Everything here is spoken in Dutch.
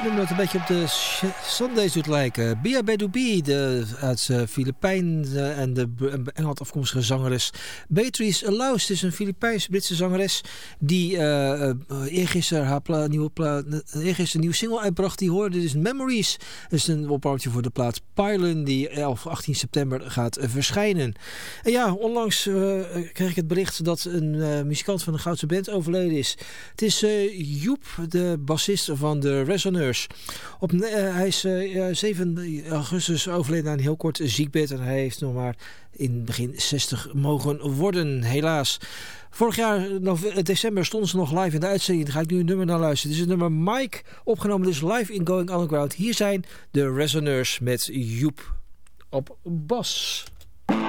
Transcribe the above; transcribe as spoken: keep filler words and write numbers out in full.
nummer dat een beetje op de Sundays doet lijken. Bia Bedubi, de uit uh, Filipijnen en de Engeland afkomstige zangeres Beatrice Laus. Het is een Filipijns-Britse zangeres die uh, uh, eergisteren haar pla- nieuwe, pla- eergisteren een nieuwe single uitbracht. Die hoorde dus Memories. Dat is een opwarmtje voor de plaat Pylon die elf, achttien september gaat uh, verschijnen. En ja, onlangs uh, kreeg ik het bericht dat een uh, muzikant van de Goudse Band overleden is. Het is uh, Joep, de bassist van de Resoneurs. Op, uh, hij is uh, zeven augustus overleden aan een heel kort ziekbed en hij heeft nog maar in begin zestig mogen worden, helaas. Vorig jaar, november, december, stonden ze nog live in de uitzending. Daar ga ik nu een nummer naar luisteren. Dit is het nummer Mike, opgenomen dus live in Going Underground. Hier zijn de Resoneurs met Joep op bas.